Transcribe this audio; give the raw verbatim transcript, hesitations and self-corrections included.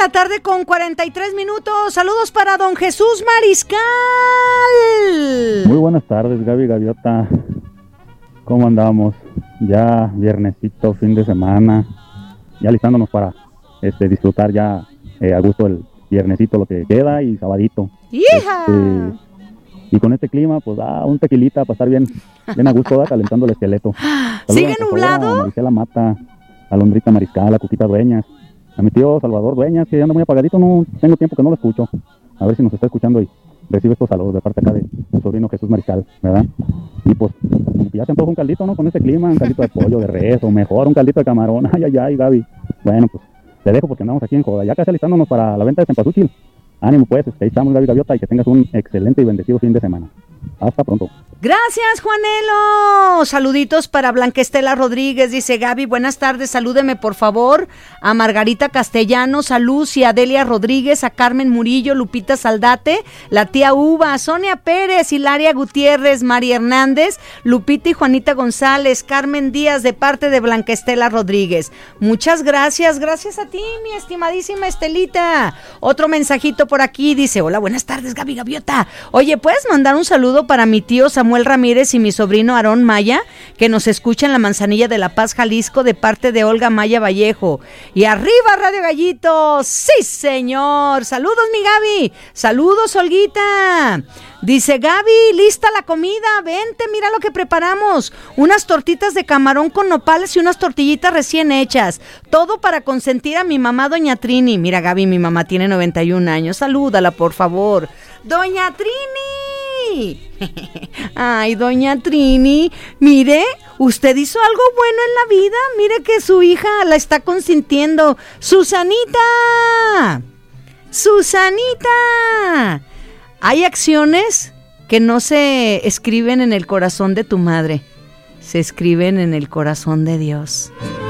la tarde con cuarenta y tres minutos. Saludos para don Jesús Mariscal. Muy buenas tardes, Gaby Gaviota. ¿Cómo andamos? Ya viernesito, fin de semana, ya listándonos para este, disfrutar ya eh, a gusto el viernesito lo que queda y sabadito. ¡Hija! Este, y con este clima, pues da ah, un tequilita para estar bien, bien a gusto, da, calentando el esqueleto. Saludos, ¿sigue nublado? A Marisela Mata, a Londrita Mariscal, a Cuquita Dueñas, a mi tío Salvador Dueñas, que anda muy apagadito, no tengo tiempo que no lo escucho. A ver si nos está escuchando y recibe estos saludos de parte acá de su sobrino Jesús Mariscal, ¿verdad? Y pues, ya se antoja un caldito, ¿no? Con este clima, un caldito de pollo, de res, o mejor un caldito de camarón. Ay, ay, ay, Gaby. Bueno, pues, te dejo porque andamos aquí en joda, ya casi alistándonos para la venta de cempasúchil. Ánimo pues, ahí estamos, Gaby Gaviota, y que tengas un excelente y bendecido fin de semana. Hasta pronto. Gracias, Juanelo. Saluditos para Blanquestela Rodríguez. Dice Gaby, buenas tardes, salúdeme por favor a Margarita Castellanos, a Lucy, a Delia Rodríguez, a Carmen Murillo, Lupita Saldate, la tía Uva, Sonia Pérez, Hilaria Gutiérrez, María Hernández, Lupita y Juanita González, Carmen Díaz de parte de Blanquestela Rodríguez. Muchas gracias, gracias a ti, mi estimadísima Estelita. Otro mensajito por aquí, dice, hola, buenas tardes, Gaby Gaviota. Oye, ¿puedes mandar un saludo para mi tío Samuel Ramírez y mi sobrino Aarón Maya, que nos escucha en la Manzanilla de La Paz, Jalisco, de parte de Olga Maya Vallejo? Y arriba, Radio Gallito. Sí, señor. Saludos, mi Gaby. Saludos, Olguita. Dice Gaby, lista la comida, vente, mira lo que preparamos. Unas tortitas de camarón con nopales y unas tortillitas recién hechas. Todo para consentir a mi mamá, doña Trini. Mira, Gaby, mi mamá tiene noventa y un años. Salúdala, por favor. Doña Trini. Ay, doña Trini, mire, usted hizo algo bueno en la vida. Mire que su hija la está consintiendo. Susanita. Susanita. Hay acciones que no se escriben en el corazón de tu madre, se escriben en el corazón de Dios.